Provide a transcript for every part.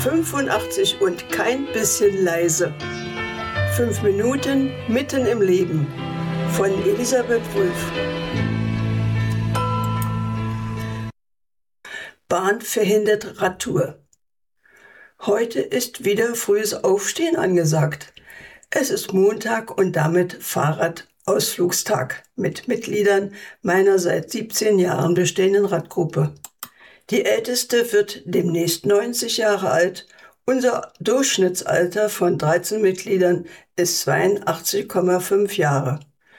85 und kein bisschen leise. 5 Minuten mitten im Leben von Elisabeth Wulff. Bahn verhindert Radtour. Heute ist wieder frühes Aufstehen angesagt. Es ist Montag und damit Fahrradausflugstag mit Mitgliedern meiner seit 17 Jahren bestehenden Radgruppe. Die älteste wird demnächst 90 Jahre alt. Unser Durchschnittsalter von 13 Mitgliedern ist 82,5 Jahre.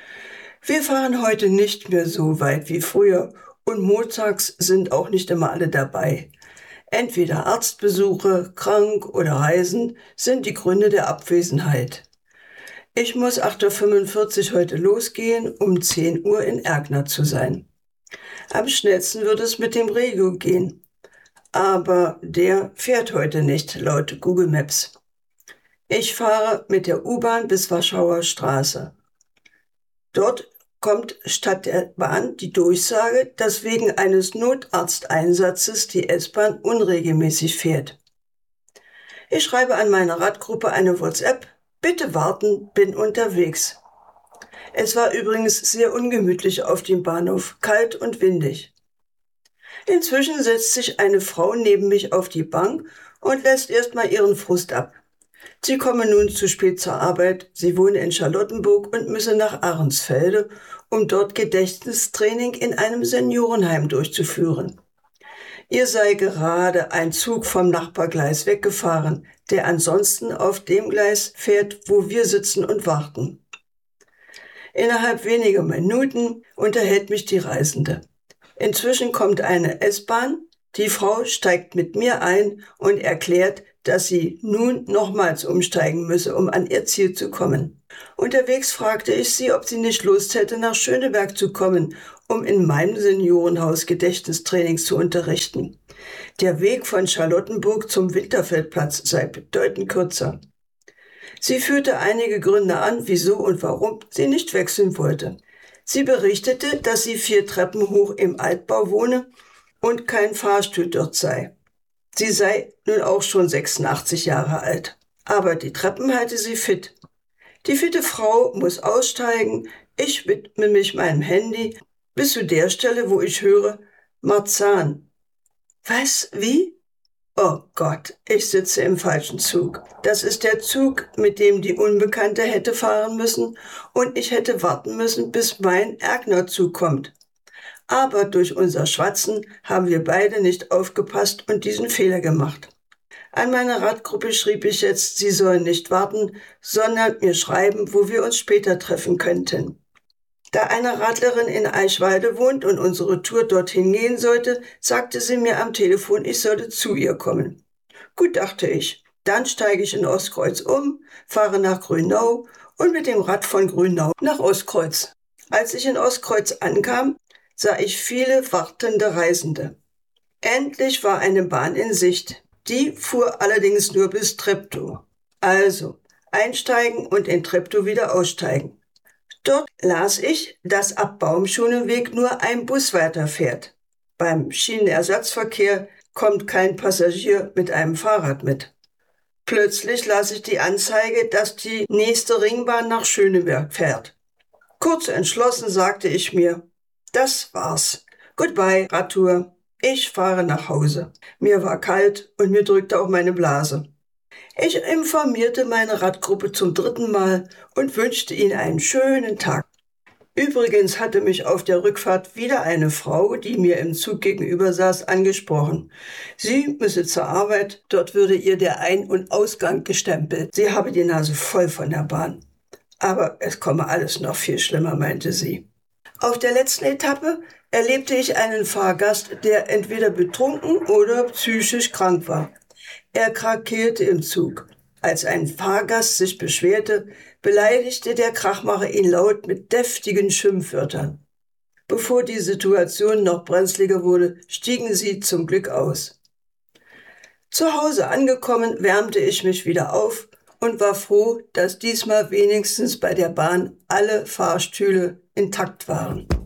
Wir fahren heute nicht mehr so weit wie früher und montags sind auch nicht immer alle dabei. Entweder Arztbesuche, krank oder Reisen sind die Gründe der Abwesenheit. Ich muss 8:45 Uhr heute losgehen, um 10 Uhr in Erkner zu sein. Am schnellsten wird es mit dem Regio gehen. Aber der fährt heute nicht, laut Google Maps. Ich fahre mit der U-Bahn bis Warschauer Straße. Dort kommt statt der Bahn die Durchsage, dass wegen eines Notarzteinsatzes die S-Bahn unregelmäßig fährt. Ich schreibe an meine Radgruppe eine WhatsApp: Bitte warten, bin unterwegs. Es war übrigens sehr ungemütlich auf dem Bahnhof, kalt und windig. Inzwischen setzt sich eine Frau neben mich auf die Bank und lässt erstmal ihren Frust ab. Sie komme nun zu spät zur Arbeit, sie wohne in Charlottenburg und müsse nach Ahrensfelde, um dort Gedächtnistraining in einem Seniorenheim durchzuführen. Ihr sei gerade ein Zug vom Nachbargleis weggefahren, der ansonsten auf dem Gleis fährt, wo wir sitzen und warten. Innerhalb weniger Minuten unterhält mich die Reisende. Inzwischen kommt eine S-Bahn, die Frau steigt mit mir ein und erklärt, dass sie nun nochmals umsteigen müsse, um an ihr Ziel zu kommen. Unterwegs fragte ich sie, ob sie nicht Lust hätte, nach Schöneberg zu kommen, um in meinem Seniorenhaus Gedächtnistrainings zu unterrichten. Der Weg von Charlottenburg zum Winterfeldplatz sei bedeutend kürzer. Sie führte einige Gründe an, wieso und warum sie nicht wechseln wollte. Sie berichtete, dass sie 4 Treppen hoch im Altbau wohne und kein Fahrstuhl dort sei. Sie sei nun auch schon 86 Jahre alt, aber die Treppen halte sie fit. Die fitte Frau muss aussteigen, ich widme mich meinem Handy bis zu der Stelle, wo ich höre: Marzahn. Was? Wie? Oh Gott, ich sitze im falschen Zug. Das ist der Zug, mit dem die Unbekannte hätte fahren müssen und ich hätte warten müssen, bis mein Erkner-Zug kommt. Aber durch unser Schwatzen haben wir beide nicht aufgepasst und diesen Fehler gemacht. An meine Radgruppe schrieb ich jetzt, sie sollen nicht warten, sondern mir schreiben, wo wir uns später treffen könnten. Da eine Radlerin in Eichwalde wohnt und unsere Tour dorthin gehen sollte, sagte sie mir am Telefon, ich sollte zu ihr kommen. Gut, dachte ich. Dann steige ich in Ostkreuz um, fahre nach Grünau und mit dem Rad von Grünau nach Ostkreuz. Als ich in Ostkreuz ankam, sah ich viele wartende Reisende. Endlich war eine Bahn in Sicht. Die fuhr allerdings nur bis Treptow. Also einsteigen und in Treptow wieder aussteigen. Dort las ich, dass ab Baumschulenweg nur ein Bus weiterfährt. Beim Schienenersatzverkehr kommt kein Passagier mit einem Fahrrad mit. Plötzlich las ich die Anzeige, dass die nächste Ringbahn nach Schöneberg fährt. Kurz entschlossen sagte ich mir: Das war's. Goodbye, Radtour. Ich fahre nach Hause. Mir war kalt und mir drückte auch meine Blase. Ich informierte meine Radgruppe zum 3. Mal und wünschte ihnen einen schönen Tag. Übrigens hatte mich auf der Rückfahrt wieder eine Frau, die mir im Zug gegenüber saß, angesprochen. Sie müsse zur Arbeit, dort würde ihr der Ein- und Ausgang gestempelt. Sie habe die Nase voll von der Bahn. Aber es komme alles noch viel schlimmer, meinte sie. Auf der letzten Etappe erlebte ich einen Fahrgast, der entweder betrunken oder psychisch krank war. Er krakeelte im Zug. Als ein Fahrgast sich beschwerte, beleidigte der Krachmacher ihn laut mit deftigen Schimpfwörtern. Bevor die Situation noch brenzliger wurde, stiegen sie zum Glück aus. Zu Hause angekommen, wärmte ich mich wieder auf und war froh, dass diesmal wenigstens bei der Bahn alle Fahrstühle intakt waren.